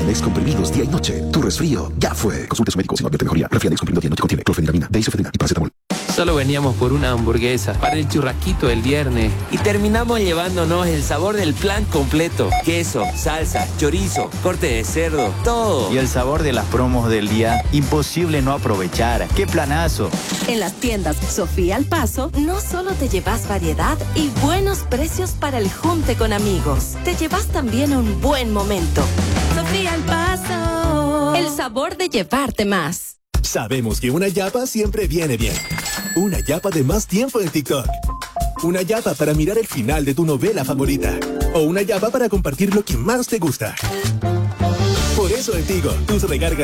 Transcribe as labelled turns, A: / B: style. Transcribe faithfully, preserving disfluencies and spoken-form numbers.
A: Refianex comprimidos día y noche. Tu resfrío ya fue. Consulte a su médico si no advierte mejoría. Refianex comprimido día y noche contiene clorfeniramina, deisofedrina y paracetamol.
B: Solo veníamos por una hamburguesa, para el churrasquito del viernes.
C: Y terminamos llevándonos el sabor del plan completo. Queso, salsa, chorizo, corte de cerdo, todo.
D: Y el sabor de las promos del día, imposible no aprovechar. ¡Qué planazo!
E: En las tiendas Sofía al Paso, no solo te llevas variedad y buenos precios para el junte con amigos, te llevas también un buen momento. Sofía al Paso, el sabor de llevarte más.
F: Sabemos que una yapa siempre viene bien. Una yapa de más tiempo en TikTok. Una yapa para mirar el final de tu novela favorita. O una yapa para compartir lo que más te gusta. Por eso en Tigo, tus recargas